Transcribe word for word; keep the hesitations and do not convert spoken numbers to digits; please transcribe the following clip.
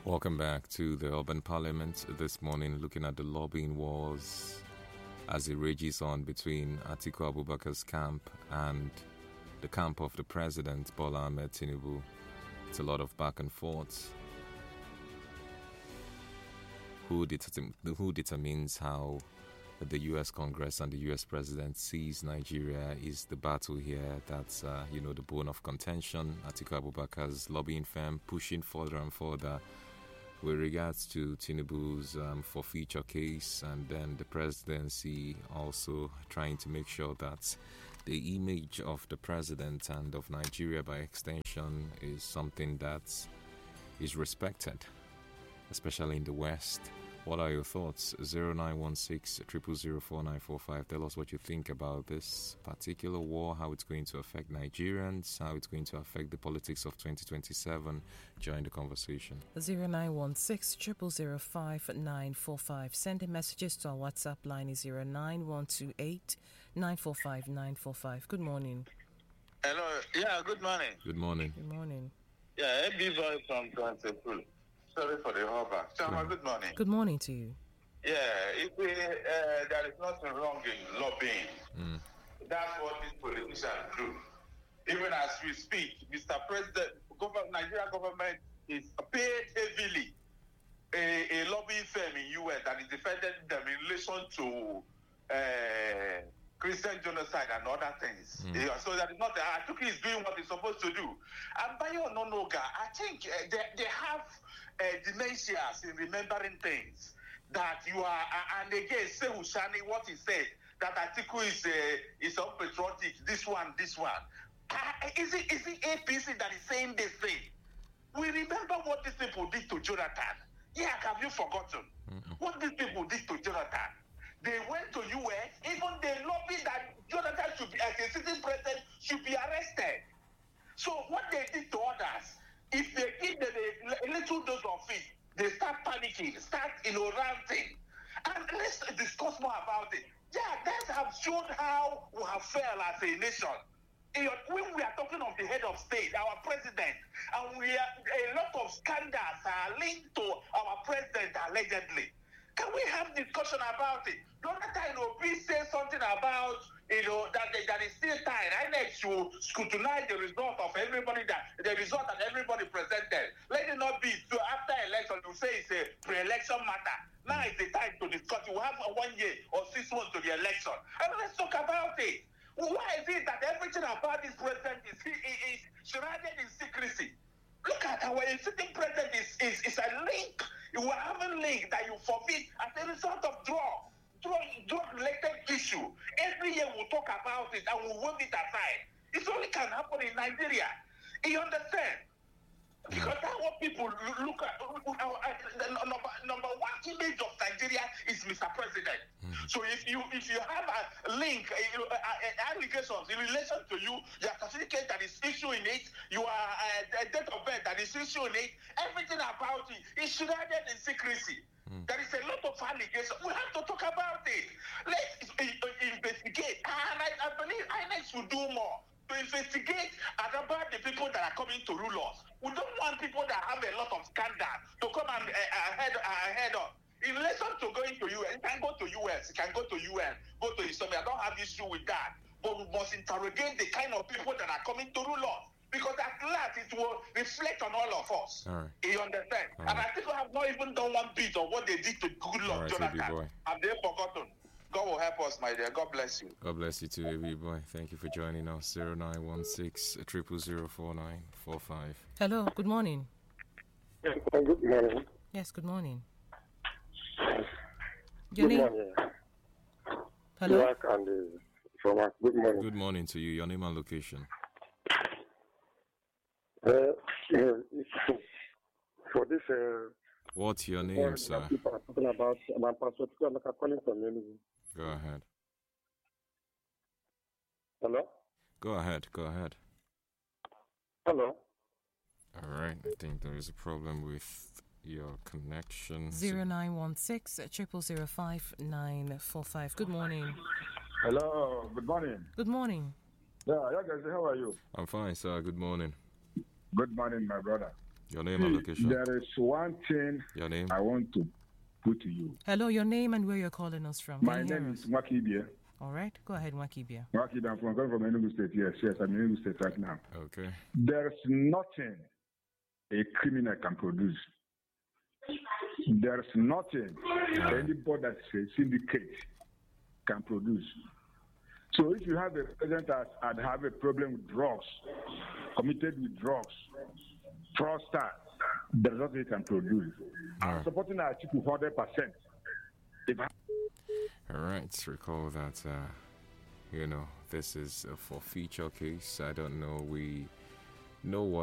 Welcome back to the Urban Parliament this morning, looking at the lobbying wars as it rages on between Atiku Abubakar's camp and the camp of the President, Bola Ahmed Tinubu. It's a lot of back and forth. Who, determine, who determines how the U S Congress and the U S President sees Nigeria is the battle here. That's, uh, you know, the bone of contention. Atiku Abubakar's lobbying firm pushing further and further with regards to Tinubu's um, forfeiture case, and then the presidency also trying to make sure that the image of the president and of Nigeria by extension is something that is respected, especially in the West. What are your thoughts? zero nine one six, zero zero zero, four nine four five. Tell us what you think about this particular war, how it's going to affect Nigerians, how it's going to affect the politics of twenty twenty-seven. Join the conversation. zero nine one six, zero zero zero, five nine four five. Sending messages to our WhatsApp line is zero nine one two eight, nine four five, nine four five. Good morning. Hello. Yeah, good morning. Good morning. Good morning. Yeah, A B Boy from Twenty-Full. Sorry for the hallback. Chama, good morning. Good morning to you. Yeah, if we, uh, there is nothing wrong in lobbying. Mm. That's what these politicians do. Even as we speak, Mister President, government, Nigeria government is paid heavily a, a lobbying firm in U S that is defending them in relation to uh, Christian genocide and other things. Mm. Yeah, so that is not, I think he's doing what he's supposed to do. And Bayo Nonoga, I think uh, they, they have uh, dementias in remembering things. That you are, uh, and again, say Ushani, what he said, that Atiku is, uh, is unpatriotic, this one, this one. Uh, is it is it A P C that is saying this thing? We remember what these people did to Jonathan. Yeah, have you forgotten? Mm-hmm. What these people did to Jonathan? They went to U S, even they lobbied that Jonathan should be, as a sitting president, should be arrested. So what they did to others, if they give them a, a little dose of it, they start panicking, start, you know, ranting. And let's discuss more about it. Yeah, that have shown how we have failed as a nation. When we are talking of the head of state, our president, and we are, a lot of scandals are linked to our president allegedly. Can we have discussion about it? Don't you know, please say something about, you know, that that is still time. I need to scrutinize the result of everybody that the result that everybody presented. Let it not be so after election you say it's a pre-election matter. Now is the time to discuss. You have one year or six months to the election, and let's talk about it. Why is it that everything about this president is is shrouded in secrecy? Look at our sitting president is, is, is a link. You have a link that you forbid as a result of drug, drug, drug-related issue. Every year we'll talk about it and we'll wave it aside. It only can happen in Nigeria. You understand? Because that's what people look at. The number, number one image of Nigeria is Mister President. Mm-hmm. So if you if you have a link, you know, allegations in relation to you, your certificate that is issued in it, your uh, date of birth that is issued in it, everything about it is shrouded in secrecy. Mm. There is a lot of allegations. We have to talk about it. Let's investigate. And I, I believe I N E C should do more to investigate about the people that are coming to rule us. We don't want people that have a lot of scandal to come and uh, ahead, uh, ahead of. In relation to going to U S, you can go to U S, you can go to U N, go to Islami. I don't have issue with that. But we must interrogate the kind of people that are coming to rule us. Because at last it will reflect on all of us. All right. You understand? All and right. I think we have not even done one bit of what they did to good Lord right, Jonathan. Have they forgotten? God will help us, my dear. God bless you. God bless you too, A B Boy. Thank you for joining us. zero nine one six, zero zero zero, four nine four five. Hello, good morning. Yes, good morning. Yes, good morning. Your good name? Morning. Hello? And, uh, from, uh, good morning. Good morning to you. Your name and location. Uh, uh, for this... Uh, What's your name, sir? People are talking about my passport. I'm calling from Unity. Go ahead. Hello? Go ahead. Go ahead. Hello? All right. I think there is a problem with your connection. zero nine one six, zero zero zero, five nine four five. Good morning. Hello. Good morning. Good morning. Yeah, yeah, guys. How are you? I'm fine, sir. Good morning. Good morning, my brother. Your name and location. There is one thing Your name. I want to put to you. Hello, your name and where you're calling us from. My Can you hear name us? is Wakibia. All right, go ahead, Wakibia. Wakibia, I'm from, coming from Enugu State. Yes, yes, I'm in Enugu State right now. Okay. There's nothing a criminal can produce. There's nothing anybody that's a syndicate can produce. So if you have a president that had have a problem with drugs, committed with drugs, fraudster, there's nothing he can produce. I'm right. supporting our chief one hundred percent. If I- All right. Recall that, uh, you know, this is a for feature case. I don't know. We know what.